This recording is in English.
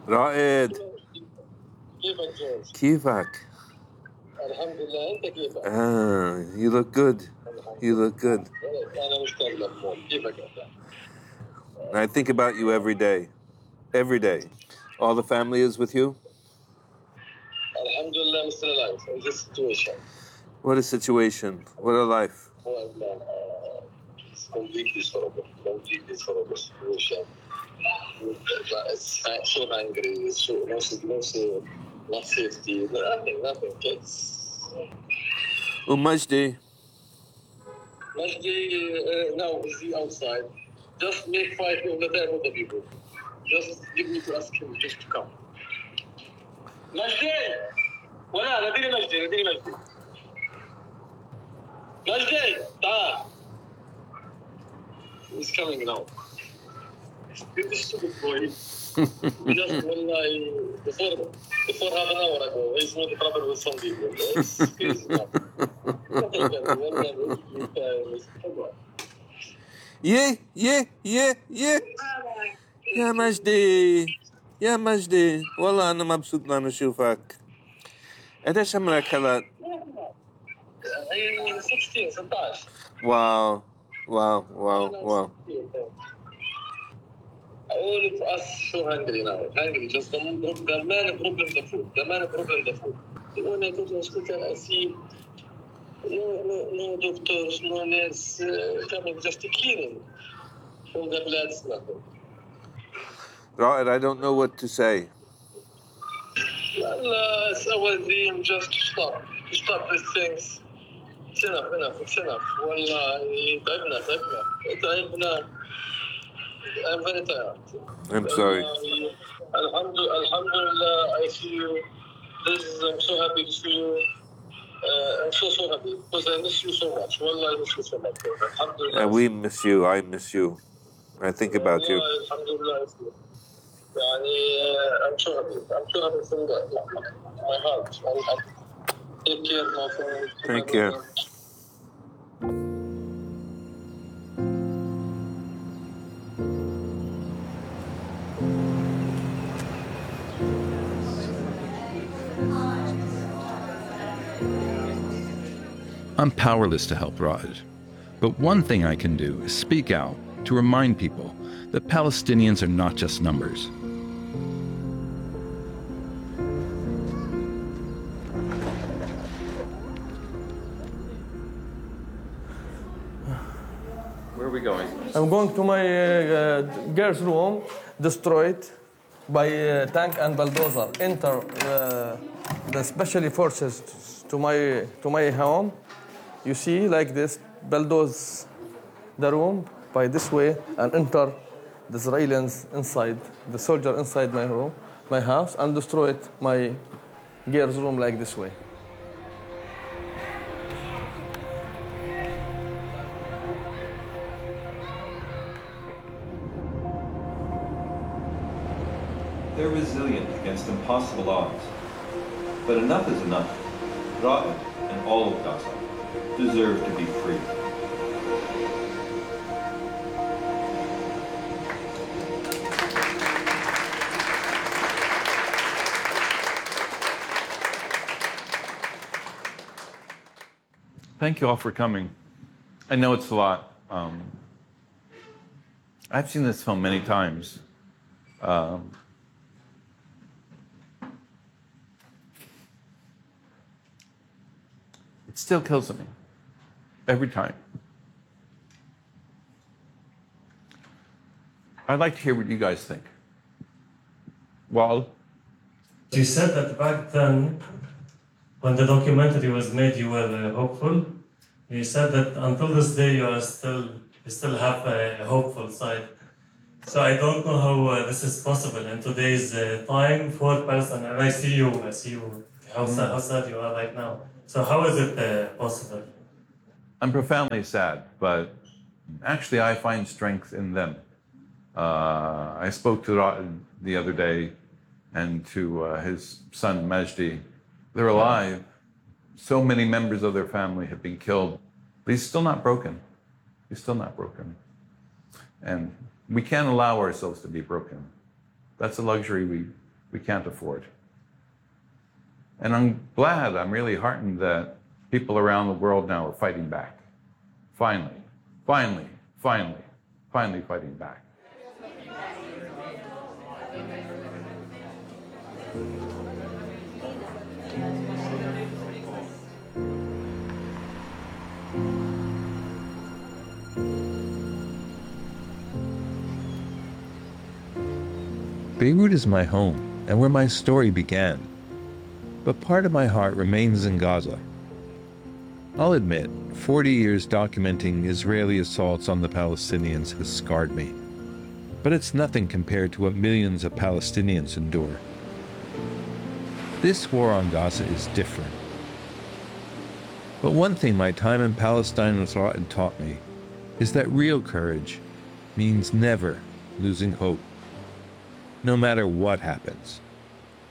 رائد كيفك جورج؟ كيفك؟ الحمد لله، انت كيفك؟ You look good. You look good. انا مشتاق لك. كيفك انت؟ I think about you every day. Every day. All the family is with you? الحمد لله, Mr. Life. In this situation. What a situation. What a life. It's completely horrible. Completely horrible situation. It's so angry. So not safety. Nothing. It's Majdi. Majdi now is he outside. Just make 5 of the time with the people. Just give me to ask him just to come. Majdi! ولا ناديني مجدي. مجدي تعال. He's coming now. This stupid boy. Just wallahi before half an hour ago, he's not trouble with some people. It's crazy now. Yeah. يا مجدي والله أنا مبسوط إن أشوفك. قديش عمرك هلا؟ 16. واو. All of us so hungry now. Hungry. Just the main problem the food. When I go to hospital, I see no doctors, no nurse coming, just cleaning from the bloods. Nothing. Right, I don't know what to say. It's our dream just to stop these things. It's enough. Wallahi, تعبنا. I'm very tired. I'm sorry. Alhamdulillah, I see you. I'm so happy to see you. I'm so happy because I miss you so much. Wallah, I miss you so much. Alhamdulillah. We miss you. I miss you. I think about you. Alhamdulillah. I'm so happy. From my heart. Take care, my friend. Thank you. I'm powerless to help Ra'ed, but one thing I can do is speak out to remind people that Palestinians are not just numbers. Where are we going? I'm going to my girls' room, destroyed by tank and bulldozer. Enter the special forces to my home. You see, like this, bulldoze the room by this way and enter the Israelis inside, the soldier inside my room, my house, and destroyed my girls' room like this way. They're resilient against impossible odds. But enough is enough. Ra'ed and all of Gaza deserve to be free. Thank you all for coming. I know it's a lot. I've seen this film many times. It still kills me every time. I'd like to hear what you guys think. Wal? You said that back then, when the documentary was made, you were hopeful. You said that until this day, you still have a hopeful side. So I don't know how this is possible in today's time for Palestine. And I see you, how sad you are right now. So how is it possible? I'm profoundly sad, but actually I find strength in them. I spoke to Ra'ed the other day and to his son Majdi. They're alive. So many members of their family have been killed, but he's still not broken. He's still not broken. And we can't allow ourselves to be broken. That's a luxury we can't afford. And I'm glad, I'm really heartened that people around the world now are fighting back. Finally fighting back. Beirut is my home and where my story began. But part of my heart remains in Gaza. I'll admit, 40 years documenting Israeli assaults on the Palestinians has scarred me. But it's nothing compared to what millions of Palestinians endure. This war on Gaza is different. But one thing my time in Palestine with Rawat taught me is that real courage means never losing hope, no matter what happens.